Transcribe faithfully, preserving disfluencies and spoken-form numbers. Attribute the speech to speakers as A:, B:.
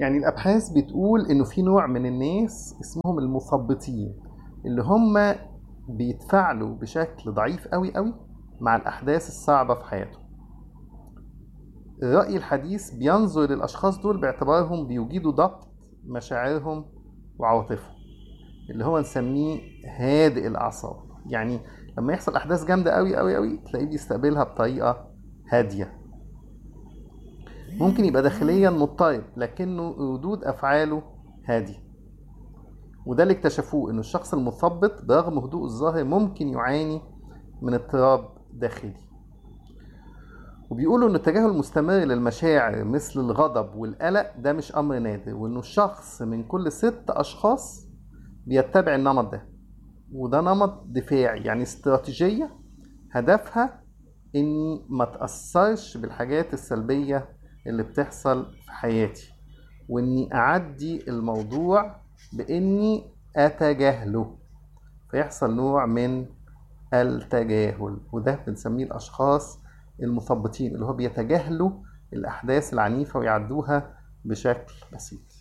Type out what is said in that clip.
A: يعني الأبحاث بتقول إنه في نوع من الناس اسمهم المثبطين، اللي هم بيتفاعلوا بشكل ضعيف قوي قوي مع الأحداث الصعبة في حياتهم. الرأي الحديث بينظر للأشخاص دول باعتبارهم بيجيدوا ضبط مشاعرهم وعواطفهم، اللي هو نسميه هادئ الأعصاب. يعني لما يحصل أحداث جامدة قوي قوي قوي تلاقيه بيستقبلها بطريقة هادية. ممكن يبقى داخليا مضطرب لكنه ردود أفعاله هادية. وده اللي اكتشفوه، إنه الشخص المثبط برغم هدوء الظاهر ممكن يعاني من اضطراب داخلي. وبيقولوا إن التجاهل المستمر للمشاعر مثل الغضب والقلق ده مش أمر نادر، وإنه الشخص من كل ست أشخاص بيتبع النمط ده. وده نمط دفاعي، يعني استراتيجية هدفها إني ما تأثرش بالحاجات السلبية اللي بتحصل في حياتي، وإني أعدي الموضوع بإني أتجاهله، فيحصل نوع من التجاهل. وده بنسميه الأشخاص المثبطين، اللي هو بيتجاهلوا الأحداث العنيفة ويعدوها بشكل بسيط.